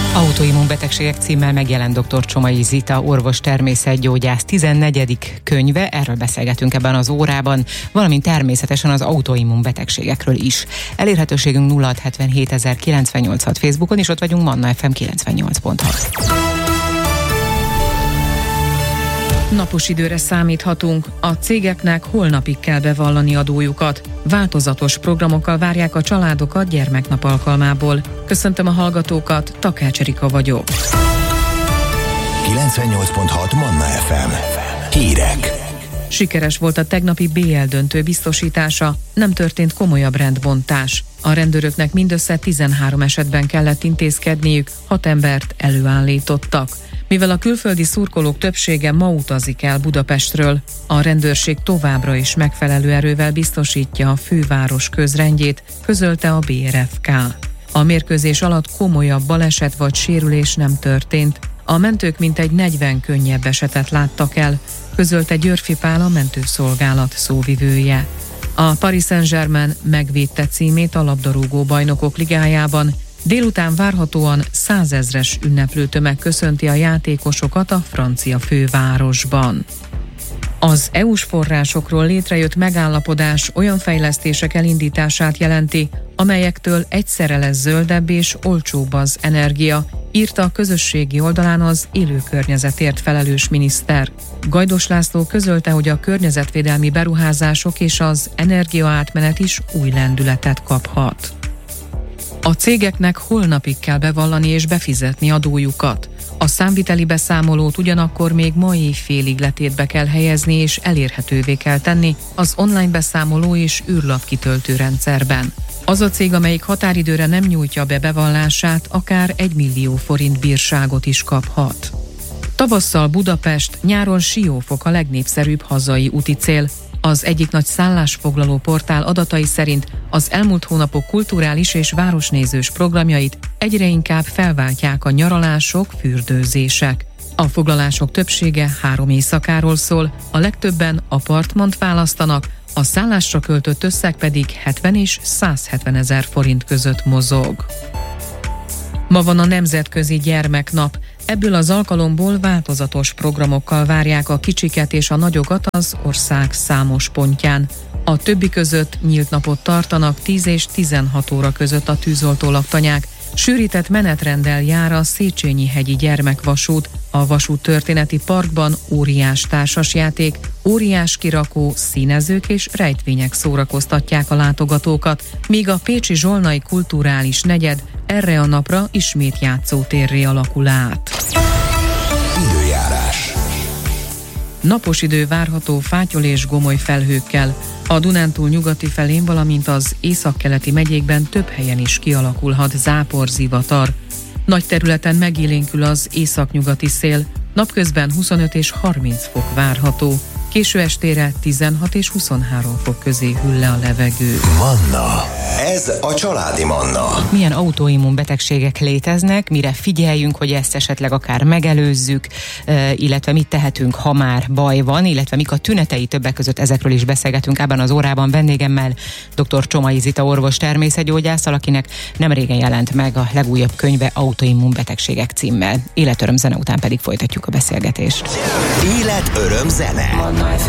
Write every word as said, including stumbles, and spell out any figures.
Autoimmunbetegségek címmel megjelent dr. Csomai Zita, orvos természetgyógyász tizennegyedik könyve, erről beszélgetünk ebben az órában, valamint természetesen az autoimmunbetegségekről is. Elérhetőségünk nulla hat hetvenhét ezer kilencvennyolc Facebookon, és ott vagyunk Manna ef em kilencvennyolc pont hat. Napos időre számíthatunk, a cégeknek holnapig kell bevallani adójukat. Változatos programokkal várják a családokat gyermeknap alkalmából. Köszöntöm a hallgatókat, Takács Erika vagyok. kilencvennyolc pont hat Manna ef em. Hírek. Sikeres volt a tegnapi bé el döntő biztosítása, nem történt komolyabb rendbontás. A rendőröknek mindössze tizenhárom esetben kellett intézkedniük, hat embert előállítottak. Mivel a külföldi szurkolók többsége ma utazik el Budapestről, a rendőrség továbbra is megfelelő erővel biztosítja a főváros közrendjét, közölte a bé er ef ká. A mérkőzés alatt komolyabb baleset vagy sérülés nem történt. A mentők mintegy negyven könnyebb esetet láttak el, közölte Györfi Pál, a mentőszolgálat szóvivője. A Paris Saint-Germain megvédte címét a labdarúgó bajnokok ligájában. Délután várhatóan százezres ünneplőtömeg köszönti a játékosokat a francia fővárosban. Az é u-s forrásokról létrejött megállapodás olyan fejlesztések elindítását jelenti, amelyektől egyszerre lesz zöldebb és olcsóbb az energia, írta a közösségi oldalán az élőkörnyezetért felelős miniszter. Gajdos László közölte, hogy a környezetvédelmi beruházások és az energiaátmenet is új lendületet kaphat. A cégeknek holnapig kell bevallani és befizetni adójukat. A számviteli beszámolót ugyanakkor még ma éjfélig letétbe kell helyezni és elérhetővé kell tenni az online beszámoló és űrlap kitöltő rendszerben. Az a cég, amelyik határidőre nem nyújtja be bevallását, akár egy millió forint bírságot is kaphat. Tavasszal Budapest, nyáron Siófok a legnépszerűbb hazai úti cél. Az egyik nagy szállásfoglaló portál adatai szerint az elmúlt hónapok kulturális és városnézős programjait egyre inkább felváltják a nyaralások, fürdőzések. A foglalások többsége három éjszakáról szól, a legtöbben apartmant választanak, a szállásra költött összeg pedig hetven és százhetven ezer forint között mozog. Ma van a Nemzetközi Gyermeknap. Ebből az alkalomból változatos programokkal várják a kicsiket és a nagyokat az ország számos pontján. A többi között nyílt napot tartanak tíz és tizenhat óra között a tűzoltólaktanyák. Sűrített menetrenddel jár a Széchenyi-hegyi gyermekvasút. A Vasút Történeti Parkban óriás társasjáték, óriás kirakó, színezők és rejtvények szórakoztatják a látogatókat, míg a pécsi Zsolnai Kulturális Negyed erre a napra ismét játszótérré alakul át. Időjárás. Napos idő várható fátyol és gomoly felhőkkel. A Dunántúl nyugati felén, valamint az északkeleti megyékben több helyen is kialakulhat záporzivatar. Nagy területen megélénkül az északnyugati szél, napközben huszonöt és harminc fok várható. Késő estére tizenhat és huszonhárom fok közé hűl le a levegő. Manna. Ez a családi Manna. Milyen autoimmunbetegségek léteznek, mire figyeljünk, hogy ezt esetleg akár megelőzzük, illetve mit tehetünk, ha már baj van, illetve mik a tünetei, többek között ezekről is beszélgetünk ebben az órában vendégemmel, dr. Csomai Zita orvos természetgyógyásszal, akinek nemrégen jelent meg a legújabb könyve Autoimmunbetegségek címmel. Életöröm zene után pedig folytatjuk a beszélgetést. Életöröm zene. Manna ef